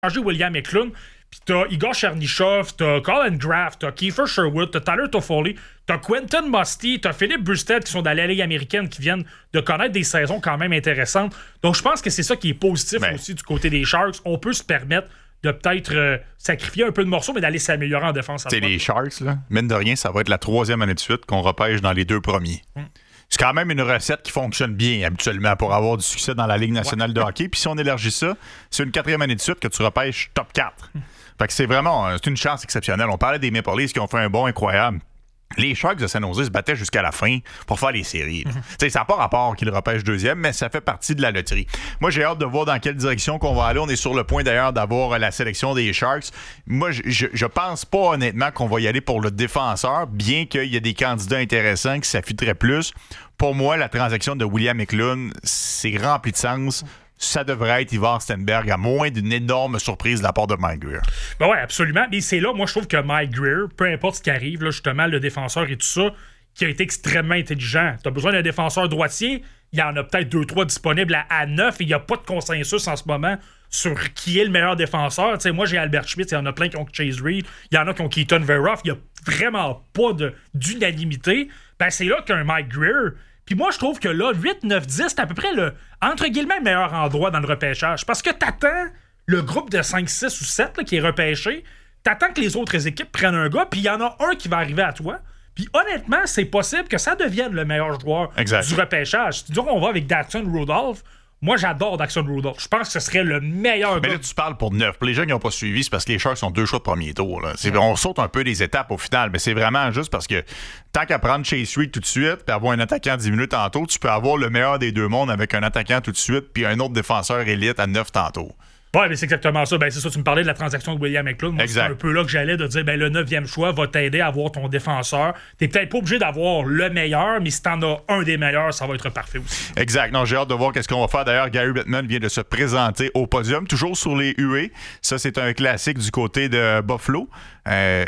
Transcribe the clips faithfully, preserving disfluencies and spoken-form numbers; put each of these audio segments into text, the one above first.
changé William Eklund. Puis t'as Igor Chernyshov, t'as Colin Graff, t'as Kiefer Sherwood, t'as Tyler Toffoli, t'as Quentin Musty, t'as Philippe Burstead qui sont dans la Ligue américaine qui viennent de connaître des saisons quand même intéressantes. Donc je pense que c'est ça qui est positif ben. aussi du côté des Sharks. On peut se permettre de peut-être euh, sacrifier un peu de morceaux, mais d'aller s'améliorer en défense. C'est les Sharks, là. Mine de rien, ça va être la troisième année de suite qu'on repêche dans les deux premiers. Hum. C'est quand même une recette qui fonctionne bien habituellement pour avoir du succès dans la Ligue nationale ouais. de hockey. Puis si on élargit ça, c'est une quatrième année de suite que tu repêches top quatre. Hum. Fait que c'est vraiment c'est une chance exceptionnelle. On parlait des Maple Leafs qui ont fait un bond incroyable. Les Sharks de San Jose se battaient jusqu'à la fin pour faire les séries. Mm-hmm. Ça n'a pas rapport qu'ils repêchent deuxième, mais ça fait partie de la loterie. Moi, j'ai hâte de voir dans quelle direction qu'on va aller. On est sur le point d'ailleurs d'avoir la sélection des Sharks. Moi, je, je, je pense pas honnêtement qu'on va y aller pour le défenseur, bien qu'il y ait des candidats intéressants qui s'affiteraient plus. Pour moi, la transaction de William Eklund, c'est rempli de sens. Ça devrait être Ivar Stenberg, à moins d'une énorme surprise de la part de Mike Grier. Ben ouais, absolument. Et c'est là, moi, je trouve que Mike Grier, peu importe ce qui arrive, là, justement, le défenseur et tout ça, qui a été extrêmement intelligent. Tu as besoin d'un défenseur droitier, il y en a peut-être deux trois disponibles à, à neuf et il n'y a pas de consensus en ce moment sur qui est le meilleur défenseur. T'sais, moi, j'ai Albert Schmidt, il y en a plein qui ont Chase Reed, il y en a qui ont Keaton Veroff, il n'y a vraiment pas de, d'unanimité. Ben, c'est là qu'un Mike Grier... Puis moi, je trouve que là, huit, neuf, dix, c'est à peu près le, entre guillemets, le meilleur endroit dans le repêchage. Parce que t'attends le groupe de cinq, six ou sept là, qui est repêché, t'attends que les autres équipes prennent un gars, puis il y en a un qui va arriver à toi. Puis honnêtement, c'est possible que ça devienne le meilleur joueur exact. Du repêchage. Si tu dis qu'on va avec Daxon Rudolph, moi, j'adore Daxon Rudolph. Je pense que ce serait le meilleur Mais gars. là, tu parles pour neuf. Pour les gens qui n'ont pas suivi, c'est parce que les Sharks sont deux choix de premier tour. Là. C'est, on saute un peu des étapes au final, mais c'est vraiment juste parce que tant qu'à prendre Chase Reed tout de suite puis avoir un attaquant dix minutes tantôt, tu peux avoir le meilleur des deux mondes avec un attaquant tout de suite puis un autre défenseur élite à neuf tantôt. Ouais, mais c'est exactement ça. Ben, c'est ça, tu me parlais de la transaction de William Eklund. Moi, c'est un peu là que j'allais de dire, ben, le neuvième choix va t'aider à avoir ton défenseur. T'es peut-être pas obligé d'avoir le meilleur, mais si t'en as un des meilleurs, ça va être parfait aussi. Exact. Non, j'ai hâte de voir qu'est-ce qu'on va faire. D'ailleurs, Gary Bettman vient de se présenter au podium, toujours sur les huées. Ça, c'est un classique du côté de Buffalo. Euh...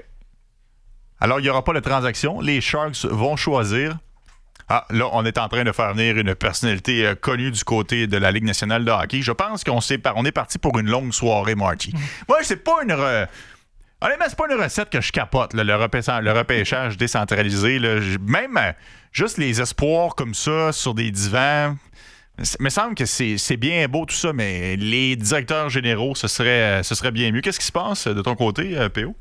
Alors, il n'y aura pas de transaction. Les Sharks vont choisir. Ah, là, on est en train de faire venir une personnalité euh, connue du côté de la Ligue nationale de hockey. Je pense qu'on s'est par... on est parti pour une longue soirée, Marty. Mm. Moi, c'est pas une... Re... Honnêtement, c'est pas une recette que je capote, là, le, repêchage, le repêchage décentralisé. Là. Même euh, juste les espoirs comme ça sur des divans... Il me semble que c'est, c'est bien beau tout ça, mais les directeurs généraux, ce serait, ce serait bien mieux. Qu'est-ce qui se passe de ton côté, euh, P O?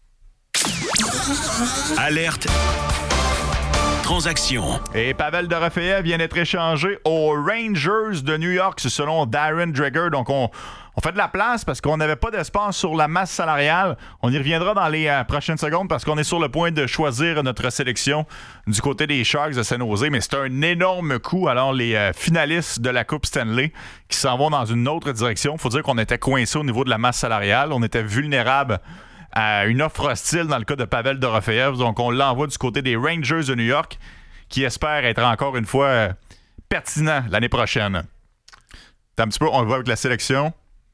Alerte. Transaction. Et Pavel Dorofeyev vient d'être échangé aux Rangers de New York, selon Darren Dreger. Donc, on, on fait de la place parce qu'on n'avait pas d'espace sur la masse salariale. On y reviendra dans les euh, prochaines secondes parce qu'on est sur le point de choisir notre sélection du côté des Sharks de San Jose. Mais c'est un énorme coup. Alors, les euh, finalistes de la Coupe Stanley qui s'en vont dans une autre direction. Il faut dire qu'on était coincés au niveau de la masse salariale. On était vulnérables à une offre hostile dans le cas de Pavel Dorofeyev. Donc, on l'envoie du côté des Rangers de New York qui espèrent être encore une fois euh, pertinent l'année prochaine. Un petit peu, on le voit avec la sélection.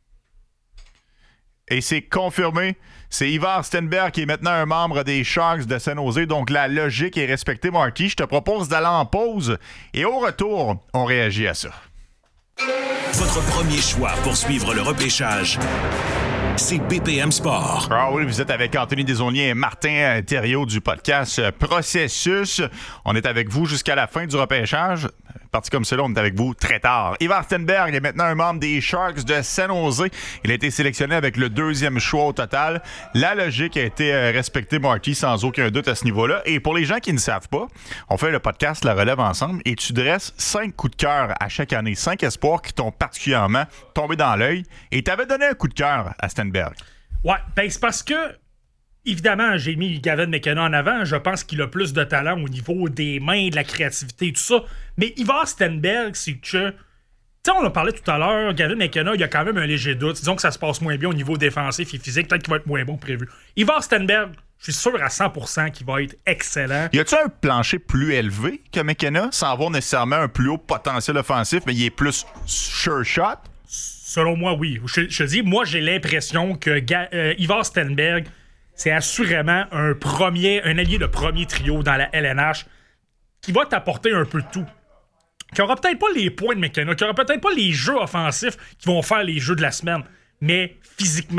Et c'est confirmé. C'est Ivar Stenberg qui est maintenant un membre des Sharks de San Jose. Donc, la logique est respectée, Marty. Je te propose d'aller en pause. Et au retour, on réagit à ça. Votre premier choix pour suivre le repêchage, c'est B P M Sport. Ah oui, vous êtes avec Anthony Desaulniers et Martin Thériault du podcast Processus. On est avec vous jusqu'à la fin du repêchage. Parti comme cela, on est avec vous très tard. Ivar Stenberg est maintenant un membre des Sharks de San Jose. Il a été sélectionné avec le deuxième choix au total. La logique a été respectée, Marty, sans aucun doute à ce niveau-là. Et pour les gens qui ne savent pas, on fait le podcast La Relève ensemble et tu dresses cinq coups de cœur à chaque année. Cinq espoirs qui t'ont particulièrement tombé dans l'œil. Et tu avais donné un coup de cœur à Stenberg. Ouais, ben c'est parce que évidemment, j'ai mis Gavin McKenna en avant. Je pense qu'il a plus de talent au niveau des mains, de la créativité et tout ça. Mais Ivar Stenberg, c'est que... Tu sais, on en parlait tout à l'heure, Gavin McKenna, il y a quand même un léger doute. Disons que ça se passe moins bien au niveau défensif et physique. Peut-être qu'il va être moins bon que prévu. Ivar Stenberg, je suis sûr à cent pour cent qu'il va être excellent. Y a-tu un plancher plus élevé que McKenna, sans avoir nécessairement un plus haut potentiel offensif, mais il est plus sure shot? Selon moi, oui. Je, je dis, moi, j'ai l'impression que Ga- euh, Ivar Stenberg... c'est assurément un premier, un allié de premier trio dans la L N H qui va t'apporter un peu de tout. Qui aura peut-être pas les points de McKenna, qui aura peut-être pas les jeux offensifs qui vont faire les jeux de la semaine, mais physiquement,